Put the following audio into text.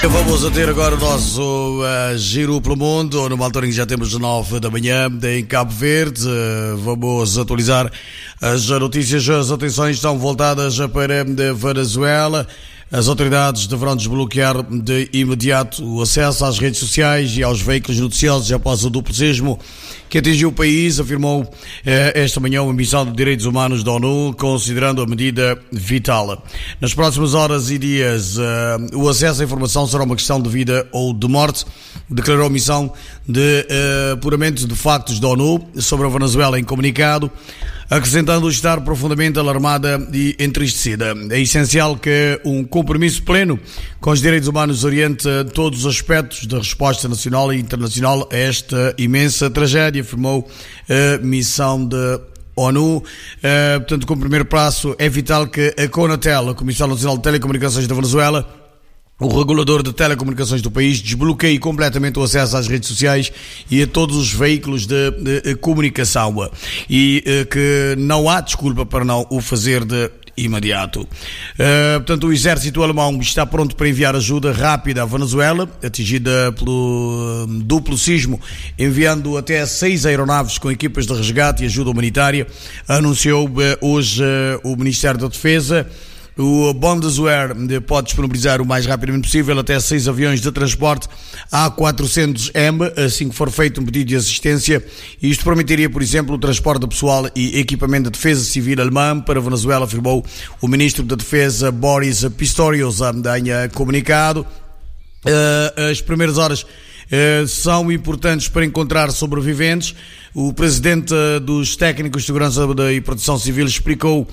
Vamos a ter agora o nosso giro pelo mundo, numa altura em que já temos 9 da manhã em Cabo Verde. Vamos atualizar as notícias. As atenções estão voltadas para a Venezuela. As autoridades deverão desbloquear de imediato o acesso às redes sociais e aos veículos noticiosos após o duplo sismo que atingiu o país, afirmou esta manhã uma missão de direitos humanos da ONU, considerando a medida vital. Nas próximas horas e dias, o acesso à informação será uma questão de vida ou de morte, declarou a missão de apuramento de factos da ONU sobre a Venezuela em comunicado, acrescentando estar profundamente alarmada e entristecida. É essencial que um compromisso pleno com os direitos humanos oriente todos os aspectos da resposta nacional e internacional a esta imensa tragédia, afirmou a missão da ONU. Portanto, como primeiro passo, é vital que a CONATEL, a Comissão Nacional de Telecomunicações da Venezuela, o regulador de telecomunicações do país, desbloqueie completamente o acesso às redes sociais e a todos os veículos de comunicação, e que não há desculpa para não o fazer de imediato. Portanto, o exército alemão está pronto para enviar ajuda rápida à Venezuela, atingida pelo duplo sismo, enviando até 6 aeronaves com equipas de resgate e ajuda humanitária, anunciou hoje o Ministério da Defesa. O Bundeswehr pode disponibilizar o mais rapidamente possível até 6 aviões de transporte A400M, assim que for feito um pedido de assistência. Isto permitiria, por exemplo, o transporte de pessoal e equipamento da defesa civil alemã para a Venezuela, afirmou o ministro da Defesa Boris Pistorius em comunicado. As primeiras horas são importantes para encontrar sobreviventes. O presidente dos técnicos de segurança e proteção civil explicou